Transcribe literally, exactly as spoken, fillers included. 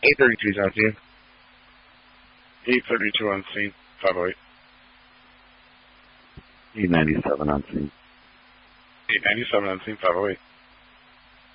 eight thirty-two, on scene. eight thirty-two on scene, five oh eight. eight ninety-seven on scene. eight ninety-seven on scene, five oh eight.